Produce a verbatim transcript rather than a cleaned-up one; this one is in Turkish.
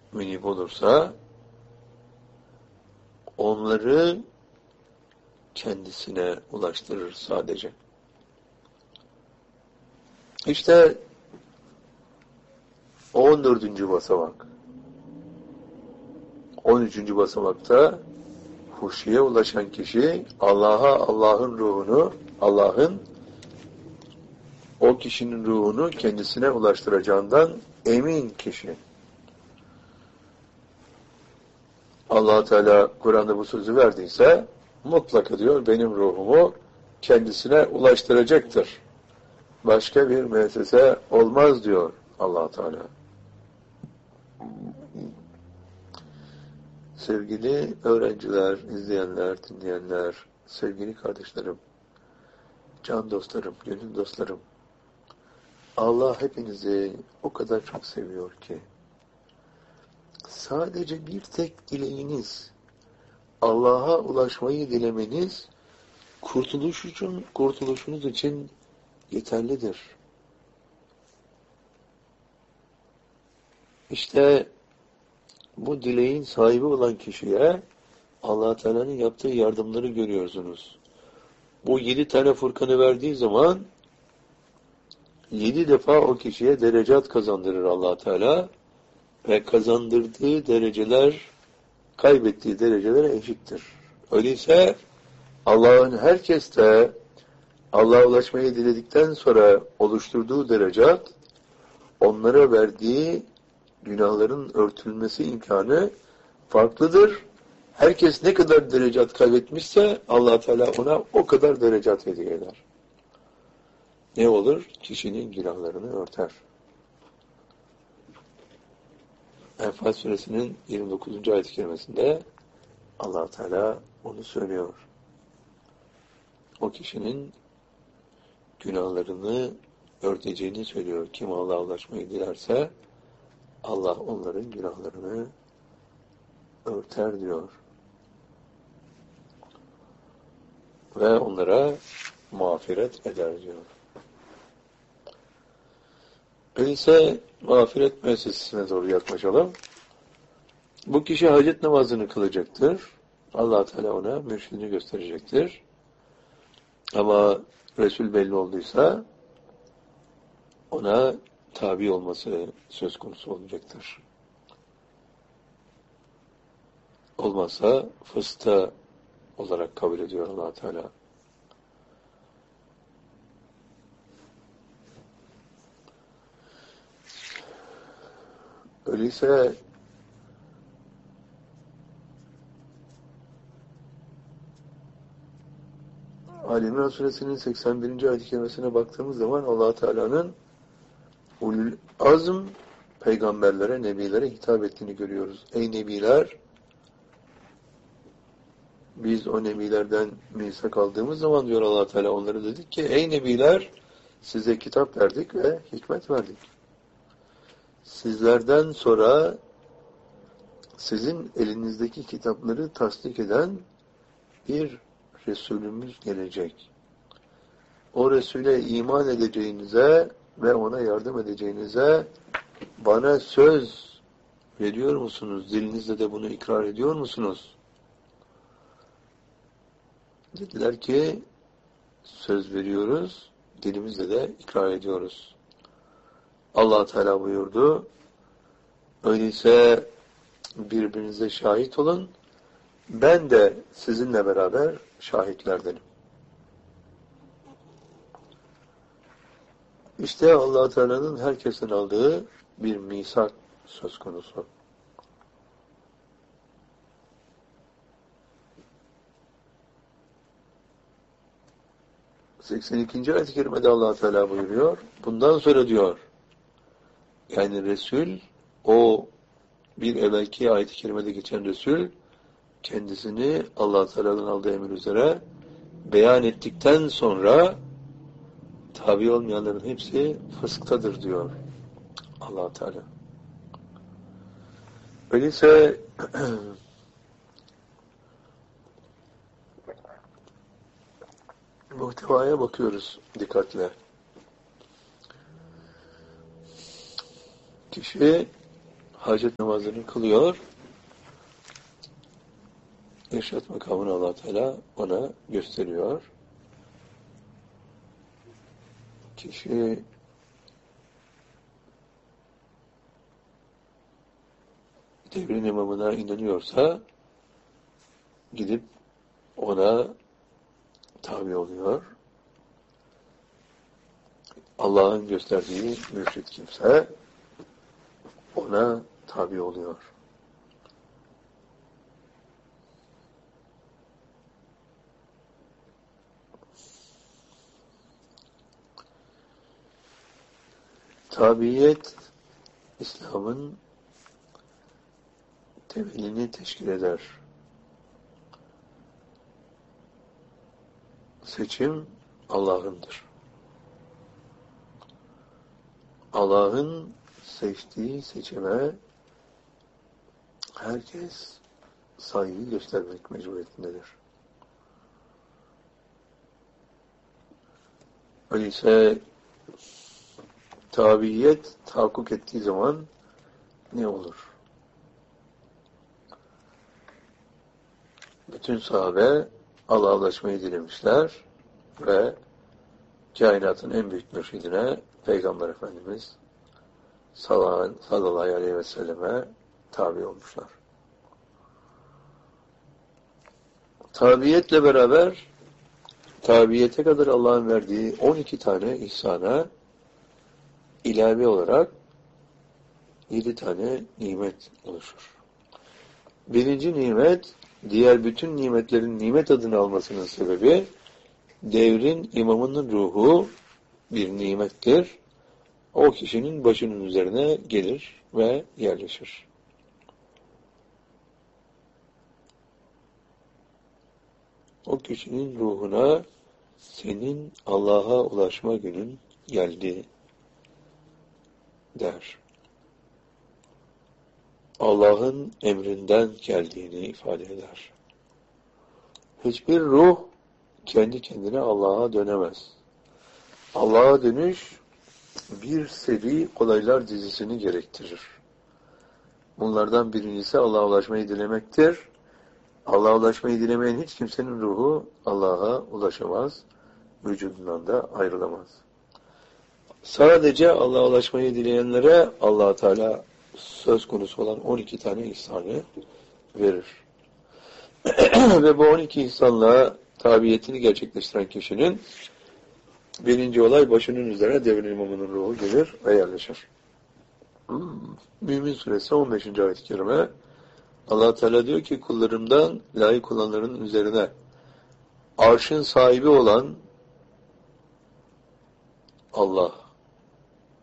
münip olursa onları kendisine ulaştırır sadece. İşte on dördüncü basamak. on üçüncü basamakta huşiye ulaşan kişi Allah'a, Allah'ın ruhunu, Allah'ın o kişinin ruhunu kendisine ulaştıracağından emin kişi. Allah Teala Kur'an'da bu sözü verdiyse mutlaka diyor benim ruhumu kendisine ulaştıracaktır. Başka bir müessese olmaz diyor Allah Teala. Sevgili öğrenciler, izleyenler, dinleyenler, sevgili kardeşlerim, can dostlarım, gönül dostlarım, Allah hepinizi o kadar çok seviyor ki, sadece bir tek dileğiniz, Allah'a ulaşmayı dilemeniz, kurtuluş için, kurtuluşunuz için yeterlidir. İşte bu dileğin sahibi olan kişiye Allah Teala'nın yaptığı yardımları görüyorsunuz. Bu yedi tane Furkan'ı verdiği zaman yedi defa o kişiye derecat kazandırır Allah Teala ve kazandırdığı dereceler kaybettiği derecelere eşittir. Öyleyse Allah'ın herkeste Allah'a ulaşmayı diledikten sonra oluşturduğu derecat onlara verdiği günahların örtülmesi imkanı farklıdır. Herkes ne kadar derecat kaybetmişse Allah Teala ona o kadar derecat hediye eder. Ne olur? Kişinin günahlarını örter. Enfal suresinin yirmi dokuzuncu ayet-i kerimesinde Allah Teala onu söylüyor. O kişinin günahlarını örteceğini söylüyor. Kim Allah'a ulaşmayı dilerse Allah onların günahlarını örter diyor. Ve onlara mağfiret eder diyor. Öyleyse mağfiret müessesesine doğru yaklaşalım. Bu kişi hacet namazını kılacaktır. Allah Teala ona mürşidini gösterecektir. Ama Resul belli olduysa ona tabi olması söz konusu olacaktır. Olmazsa fısta olarak kabul ediyor Allah Teala. Öyleyse Ali İmran suresinin seksen birinci ayet-i kerimesine baktığımız zaman Allah Teala'nın ulul azm peygamberlere, nebilere hitap ettiğini görüyoruz. Ey nebiler, biz o nebilerden misak aldığımız zaman diyor Allah Teala onlara dedik ki ey nebiler size kitap verdik ve hikmet verdik. Sizlerden sonra sizin elinizdeki kitapları tasdik eden bir Resulümüz gelecek. O Resul'e iman edeceğinize ve ona yardım edeceğinize bana söz veriyor musunuz? Dilinizle de bunu ikrar ediyor musunuz? Dediler ki söz veriyoruz, dilimizle de ikrar ediyoruz. Allah Teala buyurdu. Öyleyse birbirinize şahit olun. Ben de sizinle beraber şahitlerdenim. İşte Allah Teala'nın herkesin aldığı bir misak söz konusu. seksen ikinci ayet-i kerimede Allah Teala buyuruyor. Bundan sonra diyor, yani Resul, o bir evvelki ayet-i kerimede geçen Resul, kendisini Allah Teala'dan aldığı emir üzere beyan ettikten sonra tabi olmayanların hepsi fısktadır diyor Allah Teala. Öyleyse muhtevaya bakıyoruz dikkatle. Kişi hacet namazını kılıyor. İrşad makamını Allah Teala ona gösteriyor. Kişi devrin imamına inanıyorsa gidip ona tabi oluyor. Allah'ın gösterdiği mürşid kimse ona tabi oluyor. Tabiyet, İslam'ın temelini teşkil eder. Seçim Allah'ındır. Allah'ın seçtiği seçime herkes saygı göstermek mecburiyetindedir. Öyleyse tabiyet tahakkuk ettiği zaman ne olur? Bütün sahabe Allah'a ulaşmayı dilemişler ve kainatın en büyük mürşidine Peygamber Efendimiz sallallahu aleyhi ve selleme tabi olmuşlar. Tabiyetle beraber tabiyete kadar Allah'ın verdiği on iki tane ihsana ilave olarak yedi tane nimet oluşur. Birinci nimet, diğer bütün nimetlerin nimet adını almasının sebebi, devrin imamının ruhu bir nimettir. O kişinin başının üzerine gelir ve yerleşir. O kişinin ruhuna senin Allah'a ulaşma günün geldi der. Allah'ın emrinden geldiğini ifade eder. Hiçbir ruh kendi kendine Allah'a dönemez. Allah'a dönüş bir seri olaylar dizisini gerektirir. Bunlardan birincisi Allah'a ulaşmayı dilemektir. Allah'a ulaşmayı dilemeyen hiç kimsenin ruhu Allah'a ulaşamaz, vücudundan da ayrılamaz. Sadece Allah'a ulaşmayı dileyenlere Allah Teala söz konusu olan on iki tane ihsanı verir. Ve bu on iki ihsanla tabiyetini gerçekleştiren kişinin birinci olay, başının üzerine devrin imamının ruhu gelir ve yerleşir. Hmm. Mümin Suresi on beşinci ayet-i kerime Allah Teala diyor ki, kullarımdan layık olanların üzerine arşın sahibi olan Allah